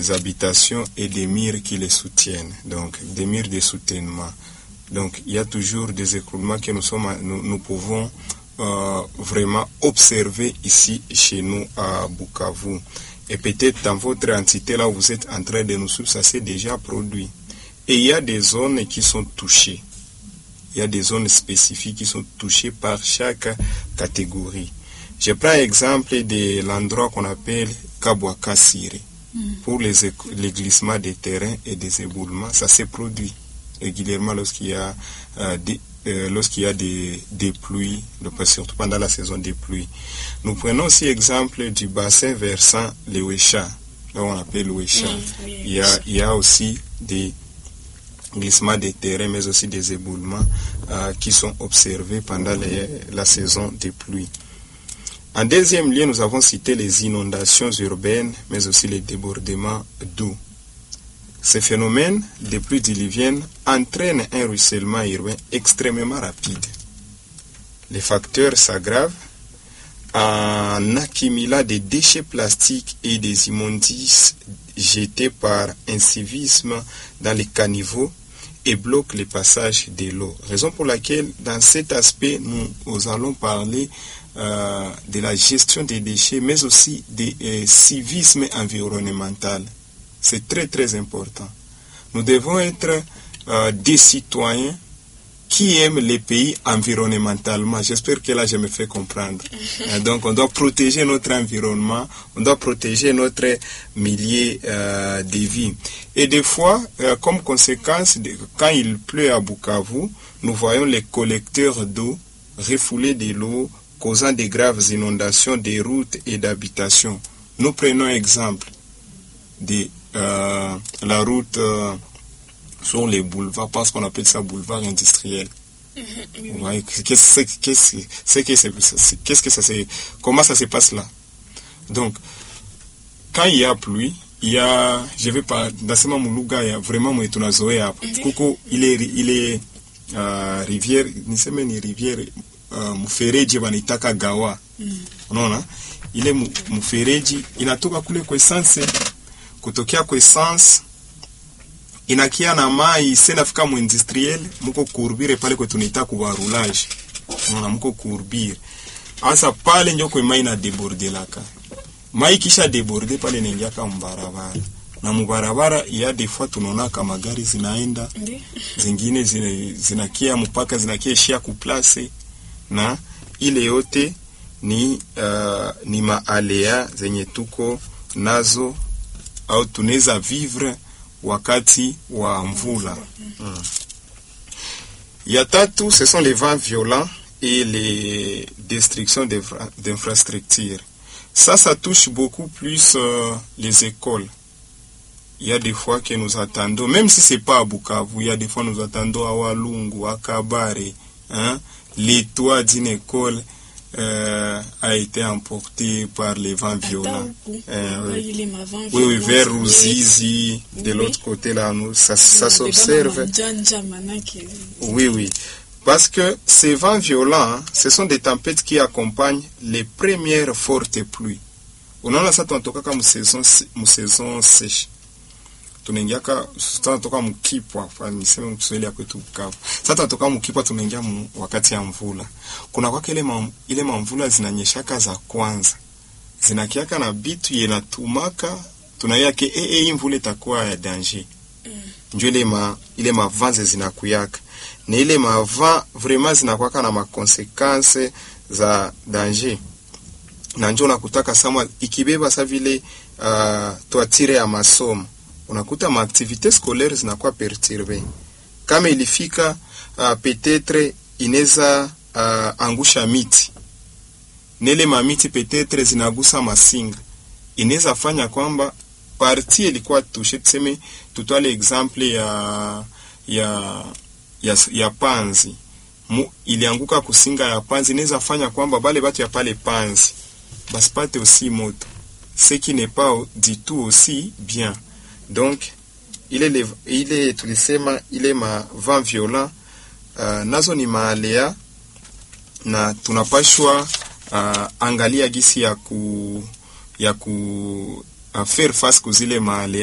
des habitations et des murs qui les soutiennent, donc des murs de soutènement. Donc il y a toujours des écroulements que nous pouvons vraiment observer ici chez nous à Bukavu. Et peut-être dans votre entité là où vous êtes en train de nous suivre, ça s'est déjà produit. Et il y a des zones qui sont touchées. Il y a des zones spécifiques qui sont touchées par chaque catégorie. Je prends l'exemple de l'endroit qu'on appelle Kabwaka-Sire. Pour les glissements des terrains et des éboulements, ça s'est produit régulièrement lorsqu'il y a des pluies, surtout pendant la saison des pluies. Nous prenons aussi l'exemple du bassin versant les Ouécha, là on appelle Ouécha. Il y a aussi des glissements des terrains, mais aussi des éboulements qui sont observés pendant la saison des pluies. En deuxième lieu, nous avons cité les inondations urbaines, mais aussi les débordements d'eau. Ces phénomènes de pluies diluviennes entraînent un ruissellement urbain extrêmement rapide. Les facteurs s'aggravent en accumulant des déchets plastiques et des immondices jetés par incivisme dans les caniveaux et bloquent le passage de l'eau. Raison pour laquelle, dans cet aspect, nous allons parler de la gestion des déchets, mais aussi du civisme environnemental. C'est très très important. Nous devons être des citoyens qui aiment les pays environnementalement. J'espère que là je me fais comprendre. Donc on doit protéger notre environnement, on doit protéger notre milieu de vie. Et des fois, comme conséquence, quand il pleut à Bukavu, nous voyons les collecteurs d'eau refouler de l'eau, causant de graves inondations des routes et d'habitations. Nous prenons exemple de la route sur les boulevards, parce qu'on appelle ça boulevard industriel. Comment ça se passe là? Donc, quand il y a pluie, je vais pas, dans ce moment il y a vraiment mon étonazoé à Koko, il est rivière, ni sema ni rivière mfereji wanitaka gawa. Unaona? Ile mfereji inatoka kule kwa essence, kutokea kwa essence inakia na mai senafika mu industriel, mko kurbire pale kwa tunita kwa roulage. Unaona, mko kurbire. Asa pale ndio kwa mai na debordelaka. Mai kisha deborde pale inaingia kama barabara. Na mbarabara ya des fois tunaona kama gari zinaenda, zingine zinakia mpaka zinakia shia kuplace, na ile yote ni maalea zenye tuko nazo au tunaweza vivre wakati wa mvula. Ya tatu, ce sont les vents violents et les destructions d'infrastructures. Ça touche beaucoup plus les écoles. Il y a des fois que nous attendons, même si c'est pas à Bukavu, il y a des fois nous attendons à Walungu, à Kabare, hein, les toits d'une école a été emporté par les vents violents. Oui, vers Ruzizi, de l'autre côté là, ça s'observe. Oui. Parce que ces vents violents, ce sont des tempêtes qui accompagnent les premières fortes pluies. Unaona sasa tunatoka kama saison sèche. Tunatoka mkipwa, niseme mswahili kwetu Bukavu. Sasa tunatoka mkipwa tunaingia wakati ya mvula. Kuna kwa ile mvula zinanyeshaka za kwanza. Zinakiaka na bitu yenatumaka, tunayake hii mvula itakuwa ya danger. Ndio ile mavanze zinakuyaka. Na ile mava vraiment zinakuwa na makonsekanse za danger. Na ndio nakutaka sama ikibeba sa vile toatire ya masomo. Unakuta ma activités scolaires zinakuwa perturbées. Kama ilifika peut-être ineza angusha miti. Nele mamiti peut-être zinagusa masinga. Ineza fanya kwamba partie ilikuwa touche, tuseme tutwale exemple ya panzi. Ilianguka kusinga ya panzi, ineza fanya kwamba bale batu ya pale panzi basipate aussi moto. Ce qui n'est pas du tout aussi bien. Donc, tulisema ile ma vent violent nazo ni maalea, na tunapashwa angalia gisi ya ku faire face kuzile maalea.